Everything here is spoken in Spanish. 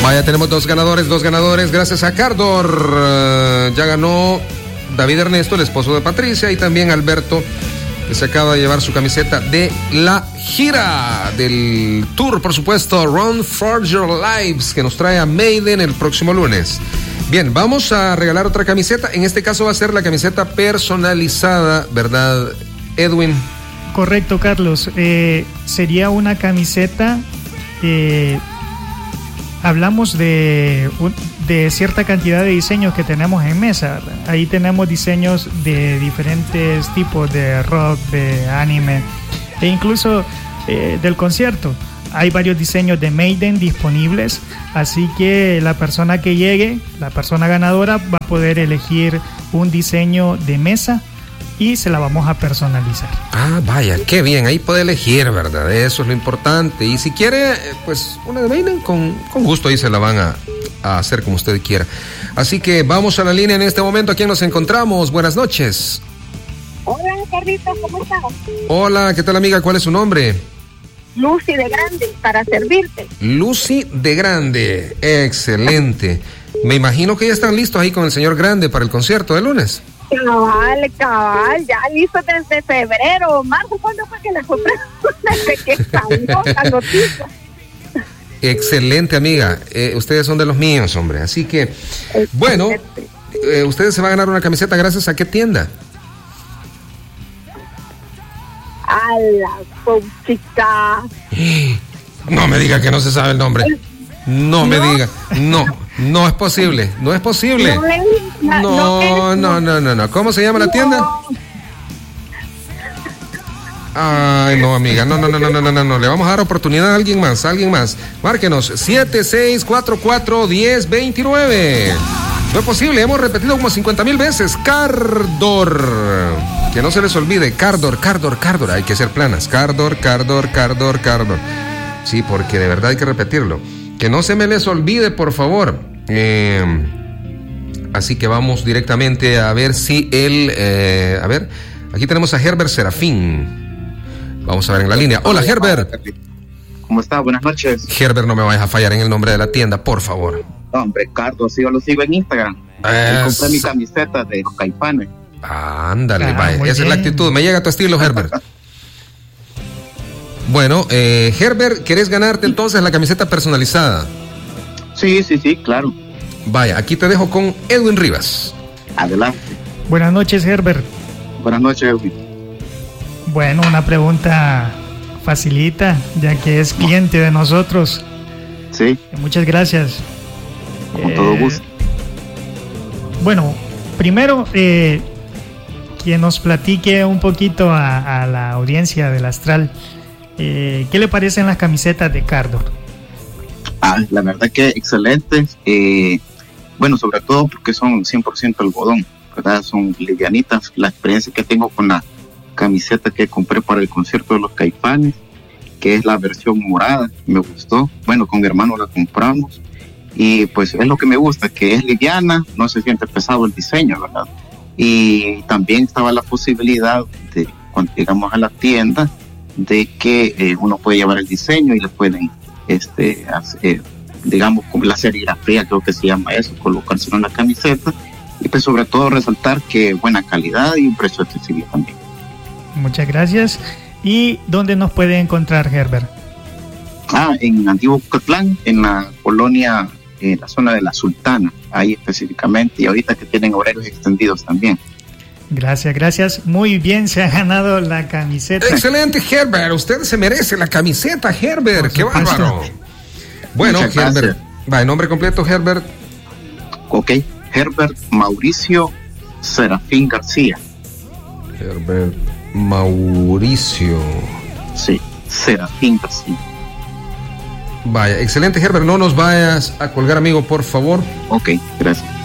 Vaya, tenemos dos ganadores, gracias a Cardor. Ya ganó David Ernesto, el esposo de Patricia, y también Alberto, que se acaba de llevar su camiseta de la gira del tour, por supuesto, Run for Your Lives, que nos trae a Maiden el próximo lunes. Bien, vamos a regalar otra camiseta. En este caso va a ser la camiseta personalizada, ¿verdad, Edwin? Correcto, Carlos. Sería una camiseta. Hablamos de cierta cantidad de diseños que tenemos en mesa. Ahí tenemos diseños de diferentes tipos de rock, de anime e incluso del concierto. Hay varios diseños de Maiden disponibles, así que la persona que llegue, la persona ganadora, va a poder elegir un diseño de mesa y se la vamos a personalizar. Ah, vaya, qué bien, ahí puede elegir, ¿verdad? Eso es lo importante. Y si quiere, pues una de Maiden, con gusto ahí se la van a hacer como usted quiera. Así que vamos a la línea en este momento. ¿A quién nos encontramos? Buenas noches. Hola, Carlitos, ¿cómo estás? Hola, ¿qué tal, amiga? ¿Cuál es su nombre? Lucy de Grande, para servirte. Lucy de Grande, excelente. Me imagino que ya están listos ahí con el señor Grande para el concierto de lunes. Cabal, ya listo desde febrero o marzo. ¿Cuándo fue que la compré? Desde que salió la noticia. Excelente, amiga. Ustedes son de los míos, hombre. Así que, bueno, ustedes se van a ganar una camiseta gracias a qué tienda. A la chica. No me diga que no se sabe el nombre. No me diga. No es posible. No es posible. No. ¿Cómo se llama la tienda? Ay, no, amiga. No. Le vamos a dar oportunidad a alguien más. Márquenos 76441029. No es posible. Hemos repetido como 50,000 veces. Cardor. Que no se les olvide. Cardor. Hay que hacer planas. Cardor. Sí, porque de verdad hay que repetirlo. Que no se me les olvide, por favor. Así que vamos directamente a ver si él... a ver, aquí tenemos a Herbert Serafín. Vamos a ver en la línea. Hola, Herbert. ¿Cómo está? Buenas noches. Herbert, no me vayas a fallar en el nombre de la tienda, por favor. No, hombre, Carlos, yo lo sigo en Instagram. Compré mi camiseta de los Caifanes. Ándale, vaya. Esa es la actitud. Me llega a tu estilo, Herbert. Bueno, Herbert, ¿querés ganarte entonces la camiseta personalizada? Sí, claro. Vaya, aquí te dejo con Edwin Rivas. Adelante. Buenas noches, Herbert. Buenas noches, Edwin. Bueno, una pregunta facilita, ya que es cliente de nosotros. Sí. Muchas gracias. Con todo gusto. Bueno, primero, que nos platique un poquito a la audiencia del Astral. ¿Qué le parecen las camisetas de Cardor? La verdad que excelentes. Bueno, sobre todo porque son 100% algodón, ¿verdad? Son livianitas. La experiencia que tengo con la camiseta que compré para el concierto de los Caifanes, que es la versión morada, me gustó. Bueno, con mi hermano la compramos y pues es lo que me gusta, que es liviana, no se siente pesado el diseño, ¿verdad? Y también estaba la posibilidad de, cuando llegamos a la tienda, de que uno puede llevar el diseño y le pueden hacer, digamos, con la serigrafía, creo que se llama eso, colocarse en una camiseta y pues sobre todo resaltar que buena calidad y un precio accesible también. Muchas gracias. ¿Y dónde nos puede encontrar, Herbert? En Antiguo Cucatlán, en la colonia, en la zona de La Sultana, ahí específicamente, y ahorita que tienen horarios extendidos también. Gracias. Muy bien, se ha ganado la camiseta. Excelente, Herbert. Usted se merece la camiseta, Herbert. ¡Qué bárbaro! Bueno, Herbert. Va, el nombre completo, Herbert. Ok, Herbert Mauricio Serafín García. Herbert Mauricio. Sí, Serafín García. Vaya, excelente, Herbert. No nos vayas a colgar, amigo, por favor. Ok, gracias.